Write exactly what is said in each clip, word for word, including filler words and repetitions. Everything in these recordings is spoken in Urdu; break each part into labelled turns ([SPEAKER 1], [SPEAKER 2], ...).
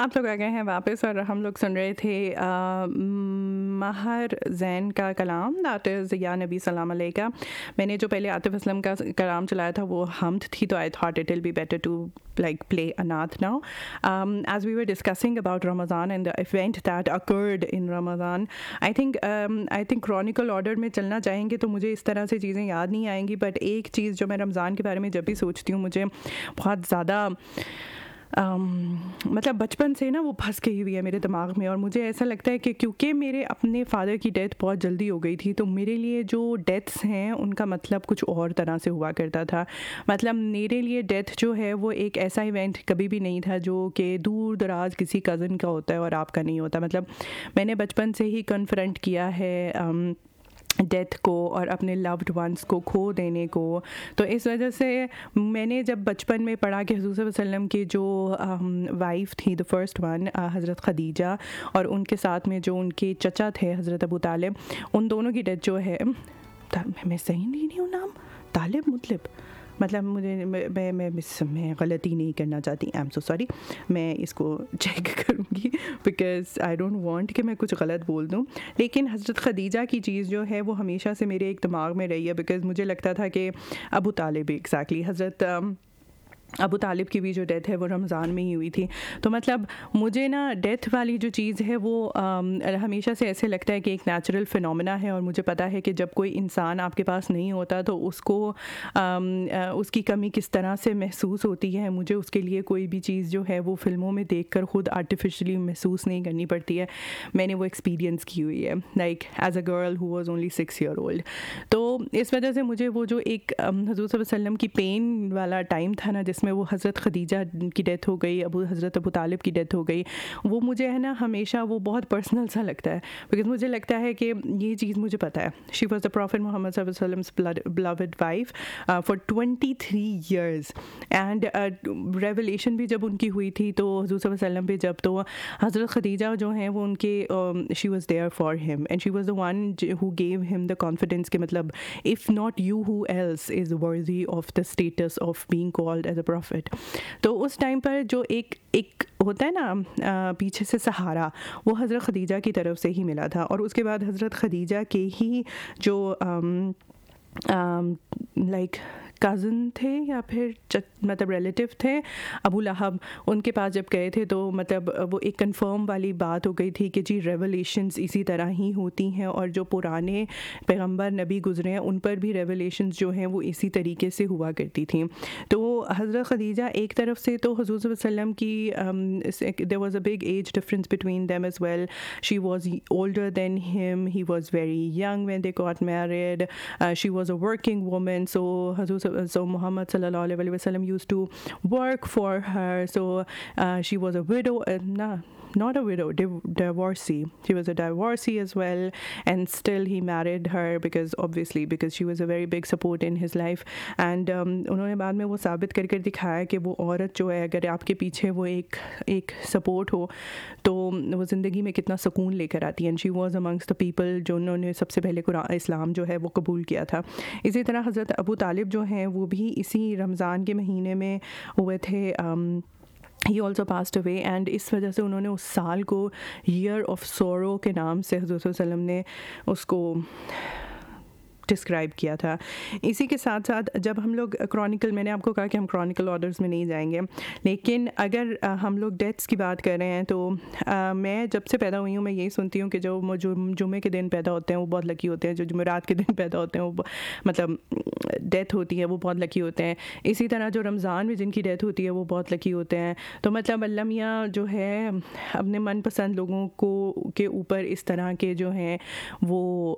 [SPEAKER 1] آپ لوگ آ گئے ہیں واپس اور ہم لوگ سن رہے تھے ماہر زین کا کلام، دیٹ از یا نبی سلام علیکہ. میں نے جو پہلے عاطف اسلم کا کلام چلایا تھا وہ حمد تھی، تو I thought it will be better to like play a naat now. Um, as we were discussing about Ramadan and the event that occurred in Ramadan, I think um, I think chronicle order میں چلنا چاہیں گے تو مجھے اس طرح سے چیزیں یاد نہیں آئیں گی، بٹ ایک چیز جو میں رمضان کے بارے میں جب بھی سوچتی ہوں مجھے بہت زیادہ Um, مطلب بچپن سے نا وہ پھنس گئی ہوئی ہے میرے دماغ میں، اور مجھے ایسا لگتا ہے کہ کیونکہ میرے اپنے فادر کی ڈیتھ بہت جلدی ہو گئی تھی، تو میرے لیے جو ڈیتھس ہیں ان کا مطلب کچھ اور طرح سے ہوا کرتا تھا. مطلب میرے لیے ڈیتھ جو ہے وہ ایک ایسا ایونٹ کبھی بھی نہیں تھا جو کہ دور دراز کسی کزن کا ہوتا ہے اور آپ کا نہیں ہوتا. مطلب میں نے بچپن سے ہی کنفرنٹ کیا ہے um, ڈیتھ کو اور اپنے لوڈ ونس کو کھو دینے کو. تو اس وجہ سے میں نے جب بچپن میں پڑھا کہ حضور صلی اللہ علیہ وسلم کی جو وائف تھی، دا فرسٹ ون حضرت خدیجہ، اور ان کے ساتھ میں جو ان کے چچا تھے حضرت ابو طالب، ان دونوں کی ڈیتھ جو ہے، میں صحیح نہیں ہوں نام طالب مطلب مطلب مجھے میں میں میں غلطی نہیں کرنا چاہتی، آئی ایم سو سوری، میں اس کو چیک کروں گی بیکاز آئی ڈونٹ وانٹ کہ میں کچھ غلط بول دوں. لیکن حضرت خدیجہ کی چیز جو ہے وہ ہمیشہ سے میرے ایک دماغ میں رہی ہے، بیکاز مجھے لگتا تھا کہ ابو طالب ایگزیکٹلی حضرت ابو طالب کی بھی جو ڈیتھ ہے وہ رمضان میں ہی ہوئی تھی. تو مطلب مجھے نا ڈیتھ والی جو چیز ہے وہ ہمیشہ سے ایسے لگتا ہے کہ ایک نیچرل فینومینا ہے، اور مجھے پتا ہے کہ جب کوئی انسان آپ کے پاس نہیں ہوتا تو اس کو اس کی کمی کس طرح سے محسوس ہوتی ہے. مجھے اس کے لیے کوئی بھی چیز جو ہے وہ فلموں میں دیکھ کر خود آرٹیفیشلی محسوس نہیں کرنی پڑتی ہے، میں نے وہ ایکسپیرینس کی ہوئی ہے، like as a girl who was only six year old. تو اس وجہ سے مجھے وہ جو ایک حضور صلی اللہ علیہ وسلم کی پین والا ٹائم تھا نا، جس میں وہ حضرت خدیجہ کی ڈیتھ ہو گئی، ابو حضرت ابو طالب کی ڈیتھ ہو گئی، وہ مجھے ہے نا ہمیشہ وہ بہت پرسنل سا لگتا ہے، بیکاز مجھے لگتا ہے کہ یہ چیز مجھے پتہ ہے. شی واز دا پروفیٹ محمد صلی اللہ علیہ وسلم beloved wife for twenty three years, and revelation بھی جب ان کی ہوئی تھی تو حضور صلی اللہ علیہ وسلم پہ جب، تو حضرت خدیجہ جو ہیں وہ ان کے شی واز دیئر فار ہم، and she was the one who give ہم دا کانفیڈینس کہ مطلب if not you who else is ورتھی of the status of being called as a prophet. تو اس ٹائم پر جو ایک ایک ہوتا ہے نا پیچھے سے سہارا، وہ حضرت خدیجہ کی طرف سے ہی ملا تھا. اور اس کے بعد حضرت خدیجہ کے ہی جو لائک کزن تھے یا پھر مطلب ریلیٹیو تھے ابو لہب، ان کے پاس جب گئے تھے تو مطلب وہ ایک کنفرم والی بات ہو گئی تھی کہ جی ریولیشنز اسی طرح ہی ہوتی ہیں، اور جو پرانے پیغمبر نبی گزرے ہیں ان پر بھی ریولیشنز جو ہیں وہ اسی طریقے سے ہوا کرتی تھیں. تو حضرت خدیجہ ایک طرف سے تو حضور صلی اللہ علیہ وسلم کی there was a big age difference between them as well. She was older than him, he was very young when they got married. Uh, she was a working woman, so حضور so Muhammad sallallahu alaihi wasallam used to work for her, so uh, she was a widow, uh, nah, not a widow, div- divorcee. She was a divorcee as well, and still he married her because obviously because she was a very big support in his life. And um, انہوں نے بعد میں وہ ثابت کر کر دکھایا کہ وہ عورت جو ہے اگر آپ کے پیچھے وہ ایک ایک سپورٹ ہو تو وہ زندگی میں کتنا سکون لے کر آتی ہے. and she was amongst the people جو انہوں نے سب سے پہلے قرآن اسلام جو ہے وہ قبول کیا تھا. اسی طرح حضرت ابو طالب جو ہیں وہ بھی اسی رمضان کے مہینے میں ہوئے تھے. um, He also passed away, and اس وجہ سے انہوں نے اس سال کو year of sorrow کے نام سے حضور صلی اللہ علیہ وسلم نے اس کو ڈسکرائب کیا تھا. اسی کے ساتھ ساتھ جب ہم لوگ کرونیکل، میں نے آپ کو کہا کہ ہم کرونیکل آرڈرز میں نہیں جائیں گے، لیکن اگر ہم لوگ ڈیتھس کی بات کر رہے ہیں تو میں جب سے پیدا ہوئی ہوں میں یہی سنتی ہوں کہ جو جمعے کے دن پیدا ہوتے ہیں وہ بہت لکی ہوتے ہیں، جو جمعرات کے دن پیدا ہوتے ہیں وہ مطلب ڈیتھ ہوتی ہے وہ بہت لکی ہوتے ہیں. اسی طرح جو رمضان میں جن کی ڈیتھ ہوتی ہے وہ بہت لکی ہوتے ہیں. تو مطلب اللہ میاں جو ہے اپنے من پسند لوگوں کو کے اوپر اس طرح کے جو ہیں وہ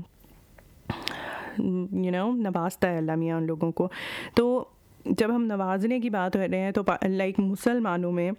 [SPEAKER 1] یو نو نوازتا ہے اللہ میاں ان لوگوں کو. تو جب ہم نوازنے کی بات کر رہے ہیں تو لائک مسلمانوں میں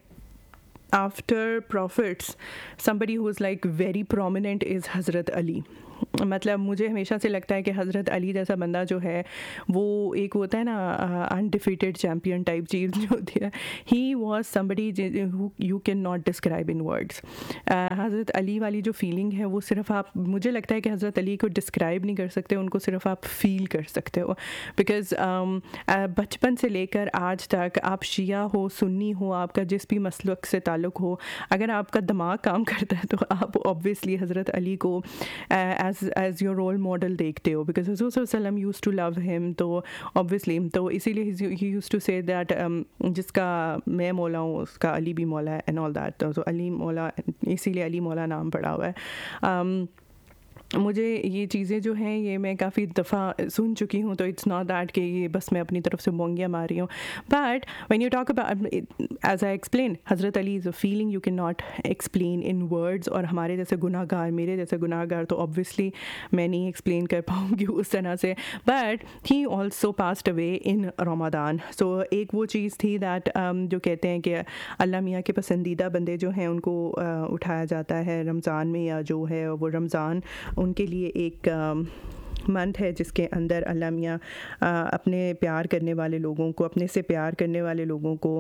[SPEAKER 1] after prophets somebody who was like very prominent is حضرت علی. مطلب مجھے ہمیشہ سے لگتا ہے کہ حضرت علی جیسا بندہ جو ہے وہ ایک ہوتا ہے نا انڈیفیٹیڈ چیمپئن ٹائپ چیز جو ہوتی ہے. He was somebody you can not describe in words. حضرت علی والی جو فیلنگ ہے وہ صرف آپ, مجھے لگتا ہے کہ حضرت علی کو ڈسکرائب نہیں کر سکتے, ان کو صرف آپ فیل کر سکتے ہو. بیکاز بچپن سے لے کر آج تک آپ شیعہ ہو, سنی ہو, آپ کا جس بھی مسلک سے تعلق ہو, اگر آپ کا دماغ کام کرتا ہے تو آپ اوبویسلی حضرت علی کو as as your role model دیکھتے ہو, بیکاز حضور صلی اللہ علیہ وسلم یوز ٹو لو ہم. تو اوبویسلی تو اسی لیے ہی یوز ٹو سے دیٹ جس کا میں مولا ہوں اس کا علی بھی مولا ہے اینڈ آل دیٹ. تو علی مولا, اسی لیے علی مولا نام پڑا ہوا ہے. مجھے یہ چیزیں جو ہیں یہ میں کافی دفعہ سن چکی ہوں, تو اٹس ناٹ دیٹ کہ یہ بس میں اپنی طرف سے مونگیاں مار رہی ہوں. But when you talk about, as I explain, حضرت علی از a feeling you can not explain in words. اور ہمارے جیسے گناہ گار, میرے جیسے گناہ گار تو اوبویسلی میں نہیں ایکسپلین کر پاؤں گی اس طرح سے. But he also passed away ان رمضان. سو ایک وہ چیز تھی دیٹ جو کہتے ہیں کہ اللہ میاں کے پسندیدہ بندے جو ہیں ان کو اٹھایا جاتا ہے رمضان میں, یا جو ہے وہ رمضان ان کے لیے ایک منتھ ہے جس کے اندر اللہ میاں اپنے پیار کرنے والے لوگوں کو, اپنے سے پیار کرنے والے لوگوں کو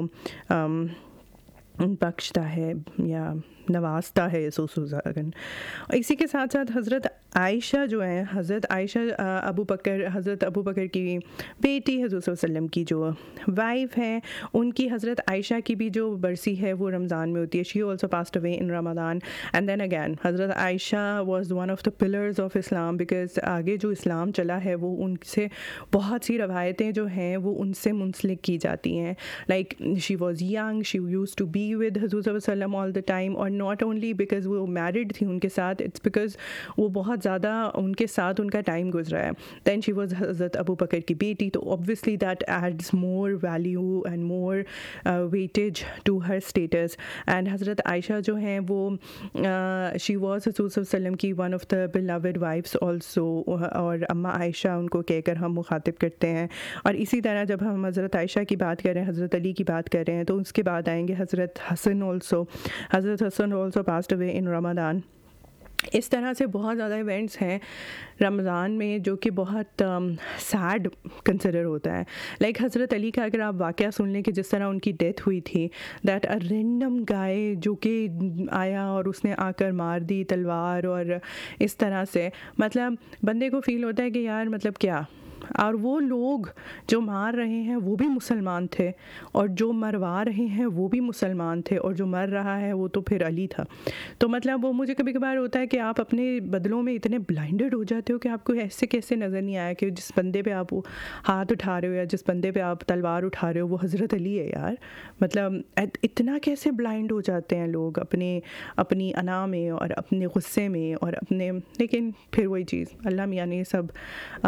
[SPEAKER 1] بخشتا ہے یا نوازتا ہے. سو سوزاگن. اسی کے ساتھ ساتھ حضرت عائشہ جو ہیں, حضرت عائشہ ابو بکر, حضرت ابو بکر کی بیٹی, حضور صلی اللہ علیہ وسلم کی جو وائف ہیں, ان کی حضرت عائشہ کی بھی جو برسی ہے وہ رمضان میں ہوتی ہے. She also passed away in Ramzan. And then again حضرت عائشہ was one of the pillars of Islam, because آگے جو اسلام چلا ہے وہ ان سے بہت سی روایتیں جو ہیں وہ ان سے منسلک کی جاتی ہیں. Like she was young, she use to be with حضور صلی اللہ علیہ وسلم آل دا ٹائم. اور ناٹ اونلی بیکاز وہ میرڈ تھی ان کے ساتھ, اٹس بیکاز وہ بہت زیادہ ان کے ساتھ ان کا ٹائم گزرا ہے. دین شی واز حضرت ابو بکر کی بیٹی, تو obviously that adds more value and more weightage to her status. And حضرت عائشہ جو ہیں وہ شی واز حضور صلی اللہ علیہ وسلم کی one of the beloved wives also, اور اماں عائشہ ان کو کہہ کر ہم مخاطب کرتے ہیں. اور اسی طرح جب ہم حضرت عائشہ کی بات کر رہے ہیں, حضرت علی کی بات کر رہے ہیں, تو اس کے بعد آئیں گے حضرت حسن آلسو. حضرت حسن also passed away in Ramadan. اس طرح سے بہت زیادہ ایونٹس ہیں رمضان میں جو کہ بہت سیڈ کنسیڈر ہوتا ہے. لائک حضرت علی کا اگر آپ واقعہ سن لیں کہ جس طرح ان کی ڈیتھ ہوئی تھی, دیٹ اے رینڈم گائے جو کہ آیا اور اس نے آ کر مار دی تلوار, اور اس طرح سے مطلب بندے کو فیل ہوتا ہے کہ یار مطلب کیا. اور وہ لوگ جو مار رہے ہیں وہ بھی مسلمان تھے, اور جو مروا رہے ہیں وہ بھی مسلمان تھے, اور جو مر رہا ہے وہ تو پھر علی تھا. تو مطلب وہ مجھے کبھی کبھار ہوتا ہے کہ آپ اپنے بدلوں میں اتنے بلائنڈڈ ہو جاتے ہو کہ آپ کو ایسے کیسے نظر نہیں آیا کہ جس بندے پہ آپ ہاتھ اٹھا رہے ہو یا جس بندے پہ آپ تلوار اٹھا رہے ہو وہ حضرت علی ہے یار. مطلب اتنا کیسے بلائنڈ ہو جاتے ہیں لوگ اپنے اپنی انا میں اور اپنے غصے میں اور اپنے. لیکن پھر وہی چیز, اللہ میاں نے سب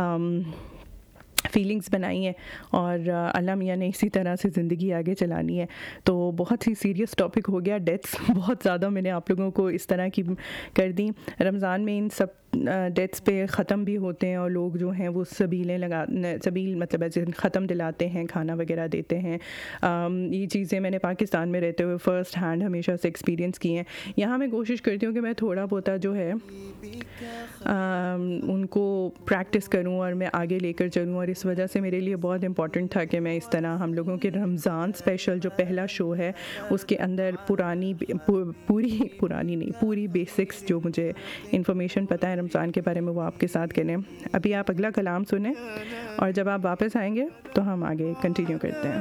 [SPEAKER 1] فیلنگس بنائی ہیں, اور اللہ میاں نے اسی طرح سے زندگی آگے چلانی ہے. تو بہت ہی سیریس ٹاپک ہو گیا, ڈیتھس بہت زیادہ میں نے آپ لوگوں کو اس طرح کی کر دی. رمضان میں ان سب ڈیتھس پہ ختم بھی ہوتے ہیں, اور لوگ جو ہیں وہ سبیلیں لگا سبیل مطلب ایسے ختم دلاتے ہیں, کھانا وغیرہ دیتے ہیں. یہ چیزیں میں نے پاکستان میں رہتے ہوئے فرسٹ ہینڈ ہمیشہ سے ایکسپیرینس کی ہیں. یہاں میں کوشش کرتی ہوں کہ میں تھوڑا بہت جو ہے ان کو پریکٹس کروں اور میں آگے لے کر چلوں, اور اس وجہ سے میرے لیے بہت امپورٹنٹ تھا کہ میں اس طرح ہم لوگوں کے رمضان اسپیشل جو پہلا شو ہے اس کے اندر پرانی پوری پرانی نہیں پوری بیسکس جو مجھے انفارمیشن پتہ ہے رمضان کے بارے میں وہ آپ کے ساتھ کریں. ابھی آپ اگلا کلام سنیں, اور جب آپ واپس آئیں گے تو ہم آگے کنٹینیو کرتے ہیں.